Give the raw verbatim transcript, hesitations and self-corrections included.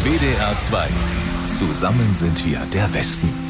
W D R zwei. Zusammen sind wir der Westen.